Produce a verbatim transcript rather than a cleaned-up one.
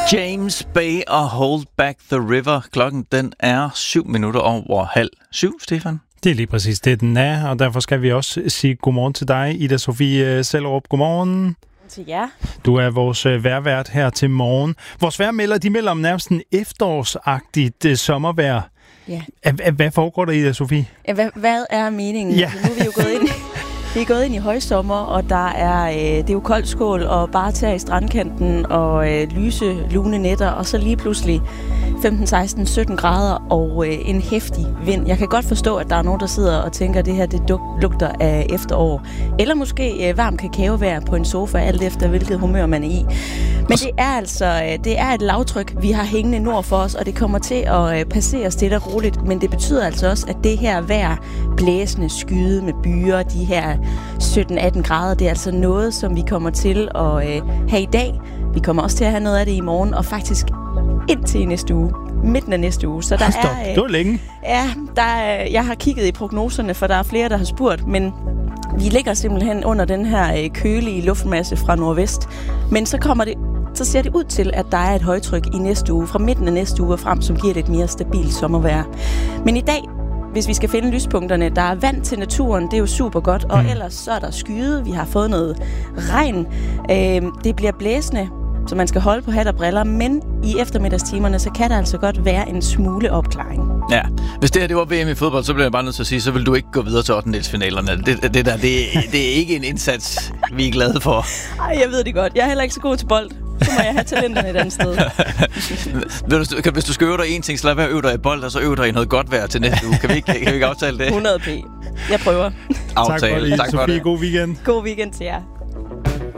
James Bay og Hold Back the River. Klokken den er syv minutter over halv syv, Stefan. Det er lige præcis det, den er, og derfor skal vi også sige godmorgen til dig, Ida Sofie Sellerup. Godmorgen. Til jer. Du er vores vejrvært her til morgen. Vores vejrmelder, de melder om nærmest en efterårsagtigt uh, sommervejr. Ja. Hvad foregår der, Ida Sofie? Ja, hvad, hvad er meningen? Ja. Nu er vi jo gået ind, vi er gået ind i højsommer, og der er, øh, det er jo koldt skål og bare tær i strandkanten og øh, lyse, lune nætter, og så lige pludselig femten, seksten, sytten grader og øh, en heftig vind. Jeg kan godt forstå, at der er nogen, der sidder og tænker, at det her det duk- lugter af efterår. Eller måske øh, varm kakaovejr på en sofa, alt efter hvilket humør man er i. Men det er altså øh, det er et lavtryk, vi har hængende nord for os, og det kommer til at øh, passere stille og roligt. Men det betyder altså også, at det her vejr, blæsende skyde med byer, de her sytten atten grader, det er altså noget, som vi kommer til at øh, have i dag. Vi kommer også til at have noget af det i morgen, og faktisk indtil i næste uge. Midten af næste uge. Så der Stop. er, øh, det var længe. Ja, der er, jeg har kigget i prognoserne, for der er flere, der har spurgt, men vi ligger simpelthen under den her øh, kølige luftmasse fra nordvest. Men så kommer det, så ser det ud til, at der er et højtryk i næste uge, fra midten af næste uge og frem, som giver lidt mere stabilt sommervejr. Men i dag, hvis vi skal finde lyspunkterne, der er vand til naturen, det er jo super godt, og mm. ellers så er der skyde, vi har fået noget regn, øh, det bliver blæsende, så man skal holde på hat og briller, men i eftermiddagstimerne, så kan der altså godt være en smule opklaring. Ja, hvis det her det var V M i fodbold, så bliver jeg bare nødt til at sige, så vil du ikke gå videre til ottendedelsfinalerne. Det, det der, det, det er ikke en indsats, vi er glade for. Ej, jeg ved det godt. Jeg er heller ikke så god til bold. Så må jeg have talenterne et andet sted. Hvis du skal øve dig en ting, så lad være at øve dig i bold, og så øve dig i noget godt vejr til næste uge. Kan vi ikke, kan vi ikke aftale det? hundrede p. Jeg prøver. Aftale. Tak for det, tak for Sofie. det. God weekend. God weekend til jer.